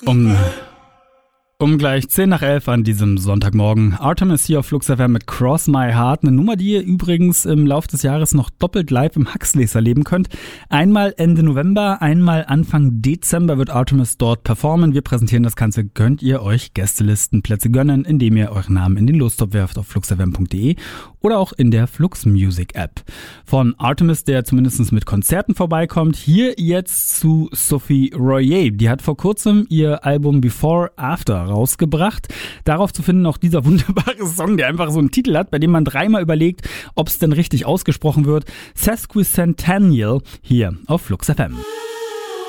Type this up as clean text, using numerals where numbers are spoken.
Um gleich 10 nach 11 an diesem Sonntagmorgen. Artemis hier auf Flux FM mit Cross My Heart. Eine Nummer, die ihr übrigens im Laufe des Jahres noch doppelt live im Huxleys erleben könnt. Einmal Ende November, einmal Anfang Dezember wird Artemis dort performen. Wir präsentieren das Ganze. Könnt ihr euch Gästelistenplätze gönnen, indem ihr euren Namen in den Lostop werft auf fluxfm.de oder auch in der Flux Music App. Von Artemis, der zumindest mit Konzerten vorbeikommt, hier jetzt zu Sophie Royer. Die hat vor kurzem ihr Album Before After rausgebracht. Darauf zu finden auch dieser wunderbare Song, der einfach so einen Titel hat, bei dem man dreimal überlegt, ob es denn richtig ausgesprochen wird. Sesquicentennial hier auf Flux FM.